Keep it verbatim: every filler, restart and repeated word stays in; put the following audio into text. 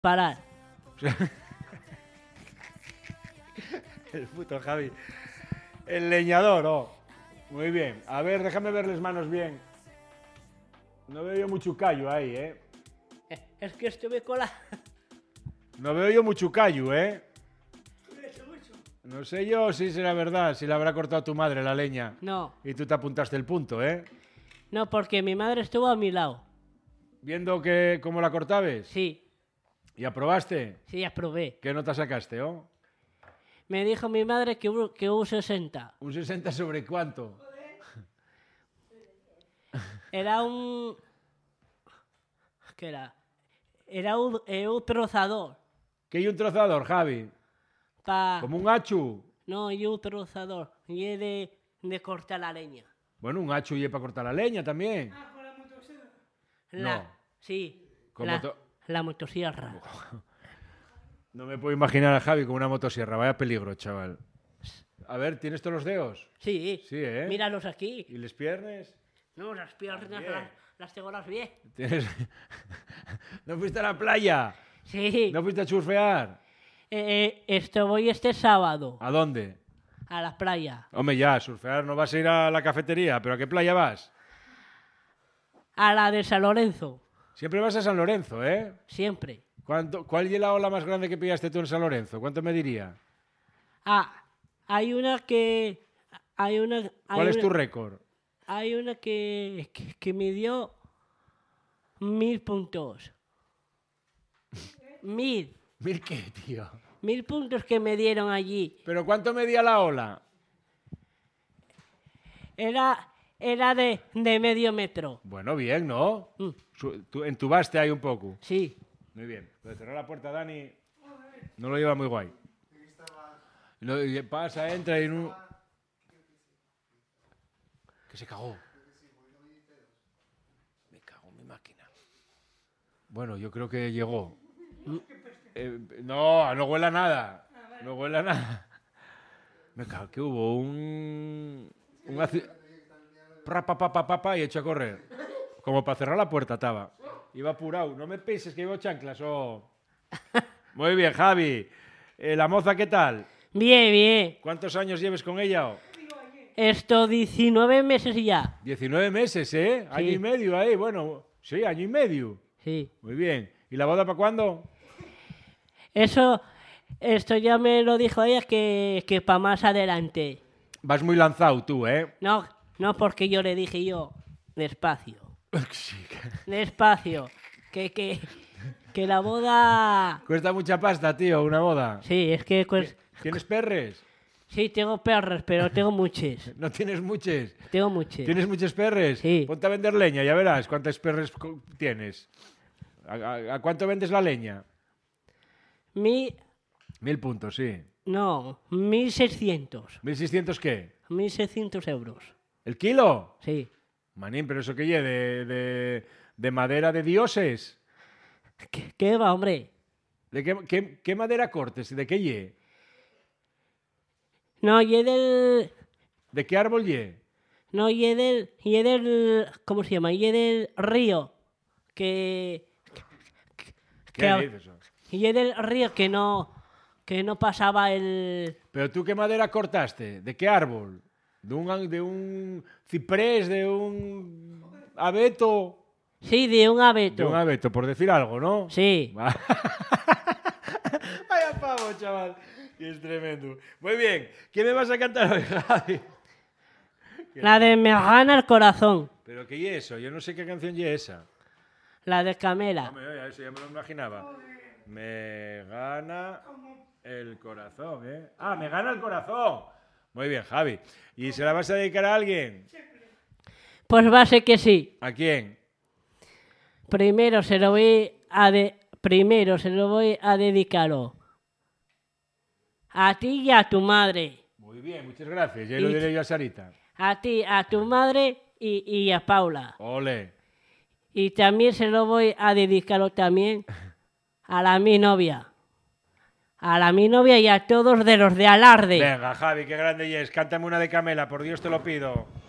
Parar. El puto Javi. El leñador, oh. Muy bien. A ver, déjame ver las manos bien. No veo yo mucho callo ahí, ¿eh? Es que estuve con la... No veo yo mucho callo, ¿eh? No sé yo si será verdad, si la habrá cortado tu madre la leña. No, Y tú te apuntaste el punto, ¿eh? no, porque mi madre estuvo a mi lado. Viendo que cómo la cortabas. Sí, ¿Y aprobaste? sí, aprobé. ¿Qué nota sacaste, oh? Me dijo mi madre que hubo, que hubo sesenta. ¿Un sesenta sobre cuánto? Era un... ¿Qué era? Era un, eh, un trozador. ¿Qué hay un trozador, Javi? Pa... ¿Como un hachu? No, y un trozador. Y es de, de cortar la leña. Bueno, un hachu y para cortar la leña también. La, No. Sí, Con la, moto- la motosierra. No me puedo imaginar a Javi con una motosierra. Vaya peligro, chaval. A ver, ¿tienes todos los dedos? Sí, Sí, ¿eh? míralos aquí. ¿Y las piernas? No, las piernas También. las, las tengo las bien. ¿Tienes... ¿No fuiste a la playa? Sí, ¿No fuiste a churfear? eh, eh, esto voy este sábado ¿A dónde? a la playa. Hombre, ya, surfear no vas a ir a la cafetería, pero ¿a qué playa vas? A la de San Lorenzo, Siempre vas a San Lorenzo, ¿eh? siempre. ¿Cuánto, ¿Cuál es la ola más grande que pillaste tú en San Lorenzo? ¿Cuánto me diría? Ah, hay una que... Hay una, hay ¿Cuál es una- tu récord? Hay una que, que, que me dio mil puntos. Mil. ¿Mil qué, tío? Mil puntos que me dieron allí. ¿Pero cuánto medía la ola? Era, era de, de medio metro. Bueno, bien, ¿no? Mm, Su- tú entubaste ahí un poco. sí. Muy bien. Pero cerrar la puerta, Dani, no lo lleva muy guay. No, y pasa, entra y no... Que se cagó. Me cago en mi máquina. Bueno, yo creo que llegó. Eh, no, no huele a nada. No huele a nada. Me cago, que hubo un... un aci- pra, pa, pa, pa, pa, pa, y echó a correr. Como para cerrar la puerta estaba. Iba apurado. No me penses que llevo chanclas. Oh. Muy bien, Javi. Eh, ¿La moza qué tal? Bien, bien. ¿Cuántos años lleves con ella? Oh? Esto diecinueve meses ya. diecinueve meses, ¿eh? Año Sí. y medio ahí. Bueno, sí, año y medio. Sí. Muy bien. ¿Y la boda para cuándo? Eso, esto ya me lo dijo ella que, que para más adelante. Vas muy lanzado tú, ¿eh? No, no porque yo le dije yo, despacio, Sí, que- despacio, que, que, que la boda... Cuesta mucha pasta, tío, una boda. Sí, es que pues, ¿Tienes perres? sí, tengo perros, pero tengo muchos, ¿No tienes muchos? tengo muchos. ¿Tienes muchos perres? Sí. Ponte a vender leña, ya verás cuántos perres co- tienes. ¿A, a- a cuánto vendes la leña? Mi, Mil puntos, sí. no, mil seiscientos, ¿Mil seiscientos qué? mil seiscientos euros, ¿El kilo? sí. Manín, ¿pero eso qué lle? ¿De, de, de madera de dioses? ¿Qué, qué va, hombre? ¿De qué, qué, qué madera cortes? ¿De qué lle? No, y del... ¿De qué árbol lle? No, y es del, y es del, ¿cómo se llama? Y es del río, que, ¿Qué que- dices? eso? y es del río que no, que no pasaba el, ¿Pero tú qué madera cortaste? ¿De qué árbol? ¿De un, an- de un ciprés? ¿De un abeto? sí, de un De abeto, un abeto, por decir algo, ¿no? sí, Va. Vaya pavo, chaval. Que es tremendo. Muy bien. ¿Qué me vas a cantar hoy, Javi? la de Me gana el corazón, ¿Pero qué es eso? Yo no sé qué canción es esa. la de Camela, Hombre, oye, eso ya me lo imaginaba. Me gana el corazón, ¿eh? Ah, me gana el corazón. Muy bien, Javi. ¿Y se la vas a dedicar a alguien? pues va a ser que sí, ¿A quién? primero se lo voy a de, primero se lo voy a dedicarlo a ti y a tu madre, Muy bien, muchas gracias. Ya lo Y- diré yo a Sarita. a ti, a tu madre y, y a Paula. Ole. Y también se lo voy a dedicarlo también a la mi novia. A la mi novia y a todos de los de Alarde. Venga, Javi, qué grande es. Cántame una de Camela, por Dios te lo pido.